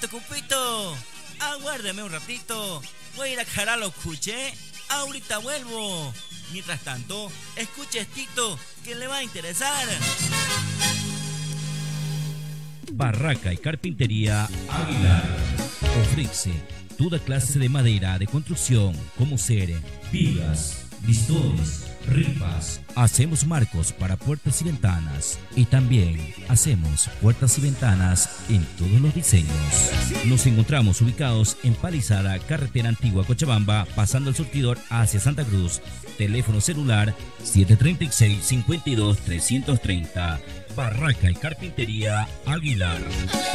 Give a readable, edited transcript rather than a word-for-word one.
Cupito, aguárdeme un ratito. Voy a ir a jalar los cuché. Ahorita vuelvo. Mientras tanto, escuche estito que le va a interesar. Barraca y Carpintería Aguilar ofrece toda clase de madera de construcción, como ser vigas, listones, ripas. Hacemos marcos para puertas y ventanas y también hacemos puertas y ventanas en todos los diseños. Nos encontramos ubicados en Palizada, carretera antigua Cochabamba, pasando el surtidor hacia Santa Cruz. Teléfono celular 736-52-330. Barraca y Carpintería Aguilar.